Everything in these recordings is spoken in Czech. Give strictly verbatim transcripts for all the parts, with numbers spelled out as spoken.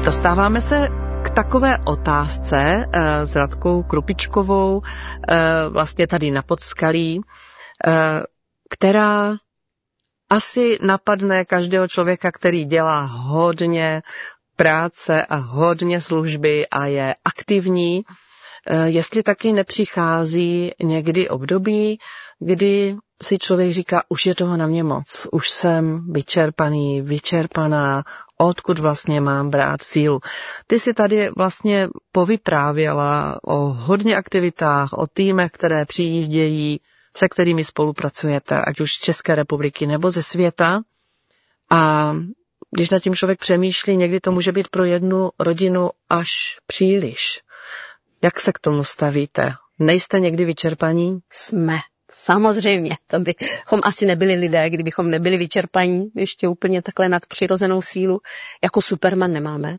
Dostáváme se k takové otázce e, s Radkou Krupičkovou, e, vlastně tady na Podskalí, e, která asi napadne každého člověka, který dělá hodně práce a hodně služby a je aktivní, e, jestli taky nepřichází někdy období, kdy si člověk říká, už je toho na mě moc, už jsem vyčerpaný, vyčerpaná, odkud vlastně mám brát sílu. Ty si tady vlastně povyprávěla o hodně aktivitách, o týmech, které přijíždějí, se kterými spolupracujete, ať už z České republiky nebo ze světa. A když nad tím člověk přemýšlí, někdy to může být pro jednu rodinu až příliš. Jak se k tomu stavíte? Nejste někdy vyčerpaní? Jsme. Samozřejmě, to bychom asi nebyli lidé, kdybychom nebyli vyčerpaní, ještě úplně takhle nadpřirozenou sílu, jako Superman nemáme.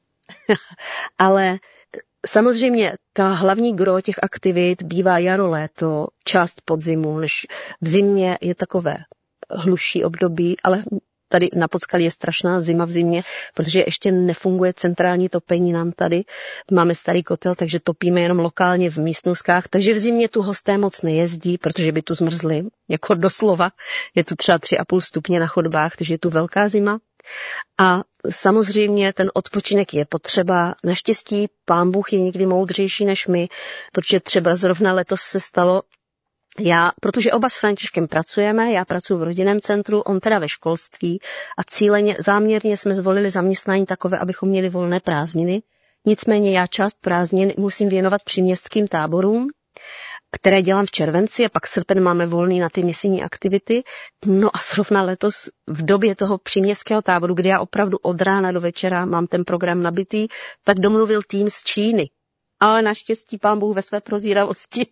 Ale samozřejmě ta hlavní gro těch aktivit bývá jaro, léto, část podzimu, než v zimě je takové hluší období, ale tady na Podskalí je strašná zima v zimě, protože ještě nefunguje centrální topení nám tady. Máme starý kotel, takže topíme jenom lokálně v místnostech, takže v zimě tu hosté moc nejezdí, protože by tu zmrzli, jako doslova. Je tu třeba tři a půl stupně na chodbách, takže je tu velká zima. A samozřejmě ten odpočinek je potřeba. Naštěstí Pán Bůh je někdy moudřejší než my, protože třeba zrovna letos se stalo, Já, protože oba s Františkem pracujeme, já pracuji v rodinném centru, on teda ve školství a cíleně, záměrně jsme zvolili zaměstnání takové, abychom měli volné prázdniny. Nicméně já část prázdnin musím věnovat příměstským táborům, které dělám v červenci a pak srpen máme volný na ty misijní aktivity. No a zrovna letos v době toho příměstského táboru, kdy já opravdu od rána do večera mám ten program nabitý, tak domluvil tým z Číny. Ale naštěstí Pán Bůh ve své prozíravosti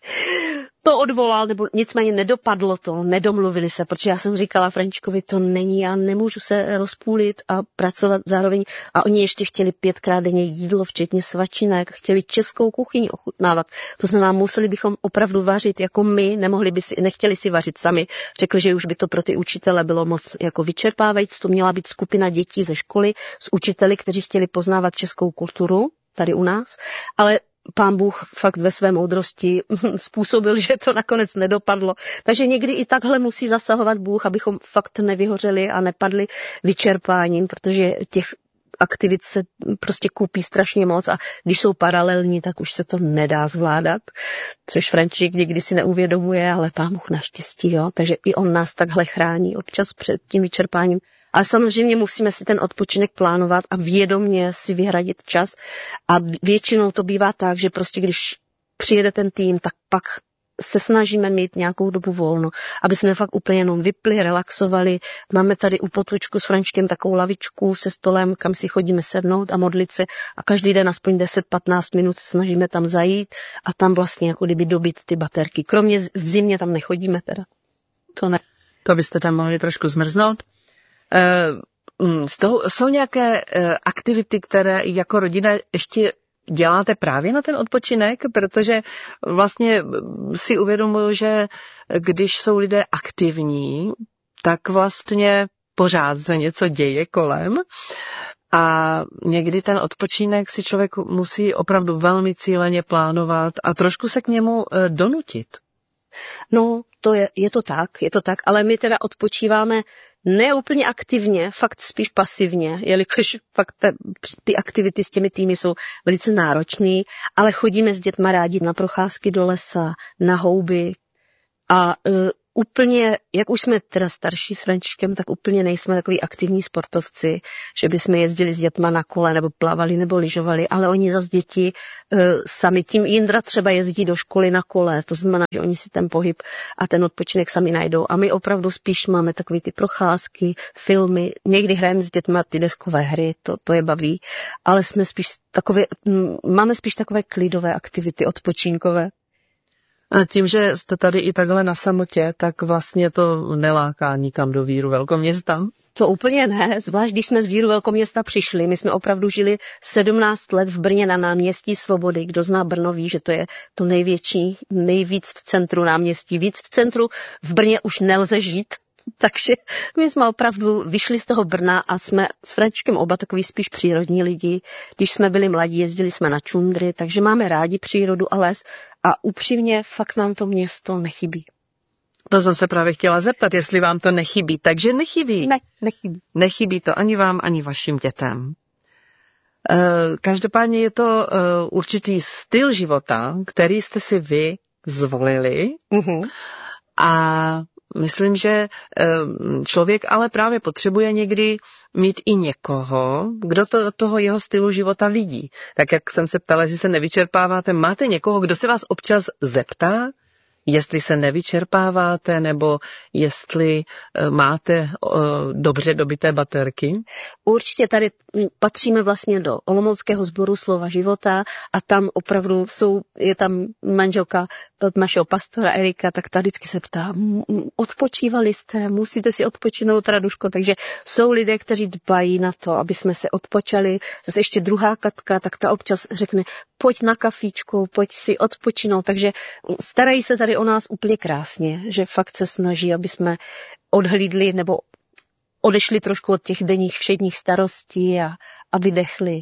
to odvolal, nebo nicméně nedopadlo to, nedomluvili se, protože já jsem říkala Františkovi, to není, já nemůžu se rozpůlit a pracovat zároveň. A oni ještě chtěli pětkrát denně jídlo, včetně svačinek, chtěli českou kuchyni ochutnávat. To znamená, museli bychom opravdu vařit jako my, nemohli by si, nechtěli si vařit sami. Řekli, že už by to pro ty učitele bylo moc jako vyčerpávající. To měla být skupina dětí ze školy s učiteli, kteří chtěli poznávat českou kulturu tady u nás, ale Pán Bůh fakt ve své moudrosti způsobil, že to nakonec nedopadlo. Takže někdy i takhle musí zasahovat Bůh, abychom fakt nevyhořeli a nepadli vyčerpáním, protože těch aktivit se prostě kupí strašně moc a když jsou paralelní, tak už se to nedá zvládat, což František někdy si neuvědomuje, ale Pán Bůh naštěstí, jo. Takže i on nás takhle chrání občas před tím vyčerpáním. Ale samozřejmě musíme si ten odpočinek plánovat a vědomě si vyhradit čas. A většinou to bývá tak, že prostě když přijede ten tým, tak pak se snažíme mít nějakou dobu volno, aby jsme fakt úplně jenom vypli, relaxovali. Máme tady u potůčku s Františkem takovou lavičku se stolem, kam si chodíme sednout a modlit se a každý den aspoň deset patnáct minut se snažíme tam zajít a tam vlastně jako kdyby dobít ty baterky. Kromě z zimě tam nechodíme teda. To ne. To byste tam mohli trošku zmrznout. Uh, jsou nějaké uh, aktivity, které jako rodina ještě děláte právě na ten odpočinek, protože vlastně si uvědomuji, že když jsou lidé aktivní, tak vlastně pořád se něco děje kolem a někdy ten odpočinek si člověk musí opravdu velmi cíleně plánovat a trošku se k němu donutit. No, to je, je to tak, je to tak, ale my teda odpočíváme ne úplně aktivně, fakt spíš pasivně, jelikož fakt ta, ty aktivity s těmi týmy jsou velice náročné, ale chodíme s dětma rádi na procházky do lesa, na houby a uh, úplně, jak už jsme teda starší s Františkem, tak úplně nejsme takový aktivní sportovci, že bychom jezdili s dětma na kole nebo plavali nebo lyžovali, ale oni zas děti uh, sami, tím Jindra třeba jezdí do školy na kole, to znamená, že oni si ten pohyb a ten odpočinek sami najdou a my opravdu spíš máme takový ty procházky, filmy, někdy hrajeme s dětma ty deskové hry, to, to je baví, ale jsme spíš takové, máme spíš takové klidové aktivity odpočinkové. A tím, že jste tady i takhle na samotě, tak vlastně to neláká nikam do víru velkoměsta? To úplně ne, zvlášť když jsme z víru velkoměsta přišli. My jsme opravdu žili sedmnáct let v Brně na náměstí Svobody. Kdo zná Brno, ví, že to je to největší, nejvíc v centru náměstí. Víc v centru v Brně už nelze žít. Takže my jsme opravdu vyšli z toho Brna a jsme s Františkem oba takový spíš přírodní lidi. Když jsme byli mladí, jezdili jsme na čundry, takže máme rádi přírodu a les a upřímně fakt nám to město nechybí. To jsem se právě chtěla zeptat, jestli vám to nechybí. Takže nechybí. Ne, nechybí. Nechybí to ani vám, ani vašim dětem. Každopádně je to určitý styl života, který jste si vy zvolili. Uh-huh. A myslím, že člověk ale právě potřebuje někdy mít i někoho, kdo to do toho jeho stylu života vidí. Tak jak jsem se ptala, jestli se nevyčerpáváte, máte někoho, kdo se vás občas zeptá, jestli se nevyčerpáváte, nebo jestli máte dobře dobité baterky? Určitě tady patříme vlastně do Olomouckého sboru Slova života a tam opravdu jsou, je tam manželka od našeho pastora Erika, tak ta vždycky se ptá, odpočívali jste, musíte si odpočinout, Raduško, takže jsou lidé, kteří dbají na to, aby jsme se odpočali. Zase ještě druhá Katka, tak ta občas řekne, pojď na kafíčku, pojď si odpočinout, takže starají se tady o nás úplně krásně, že fakt se snaží, aby jsme odhlídli nebo odešli trošku od těch denních všedních starostí a, a vydechli.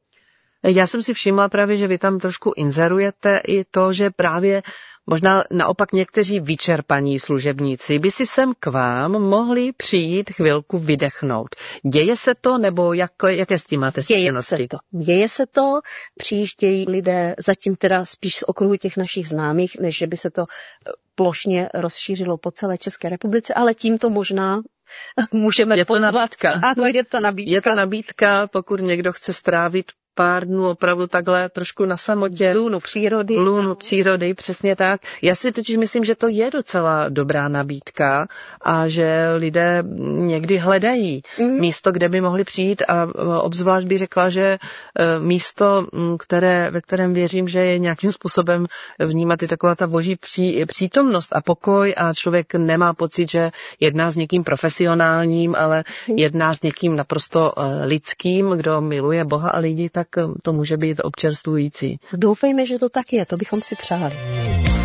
Já jsem si všimla právě, že vy tam trošku inzerujete i to, že právě možná naopak někteří vyčerpaní služebníci by si sem k vám mohli přijít chvilku vydechnout. Děje se to, nebo jak, jaké s tím máte zkušenosti? Děje se to. Děje se to, přijíždějí lidé zatím teda spíš z okruhu těch našich známých, než že by se to plošně rozšířilo po celé České republice, ale tímto možná můžeme je to pozvat. Nabídka. Ano, je to nabídka. Je to nabídka, pokud někdo chce strávit pár dnů opravdu takhle trošku na samotě. Lůnu přírody. Lůnu přírody, přesně tak. Já si totiž myslím, že to je docela dobrá nabídka a že lidé někdy hledají mm. místo, kde by mohli přijít a obzvlášť bych řekla, že místo, které, ve kterém věřím, že je nějakým způsobem vnímat i taková ta boží pří, přítomnost a pokoj a člověk nemá pocit, že jedná s někým profesionálním, ale jedná s někým naprosto lidským, kdo miluje Boha a lidi, tak to může být občerstvující. Doufejme, že to tak je, to bychom si přáli.